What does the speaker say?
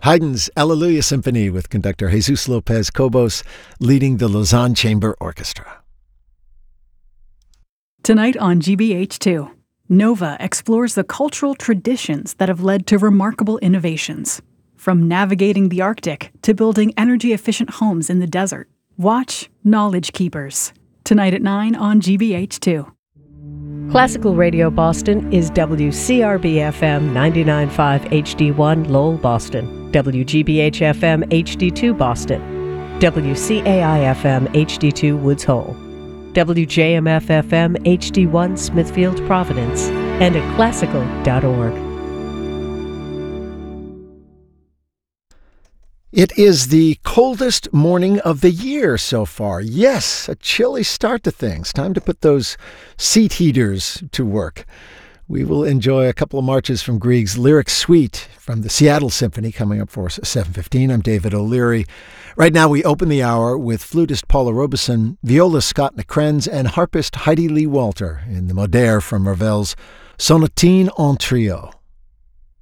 Haydn's Alleluia Symphony with conductor Jesus Lopez Cobos leading the Lausanne Chamber Orchestra. Tonight on GBH2, Nova explores the cultural traditions that have led to remarkable innovations. From navigating the Arctic to building energy-efficient homes in the desert. Watch Knowledge Keepers. Tonight at 9 on GBH2. Classical Radio Boston is WCRB-FM 99.5 HD1 Lowell, Boston, WGBH-FM HD2 Boston, WCAI-FM HD2 Woods Hole, WJMF-FM HD1 Smithfield, Providence, and at classical.org. It is the coldest morning of the year so far. Yes, a chilly start to things. Time to put those seat heaters to work. We will enjoy a couple of marches from Grieg's Lyric Suite from the Seattle Symphony coming up for us at 7:15. I'm David O'Leary. Right now we open the hour with flutist Paula Robeson, violist Scott Nakrenz, and harpist Heidi Lee Walter in the Moder from Ravel's Sonatine en Trio.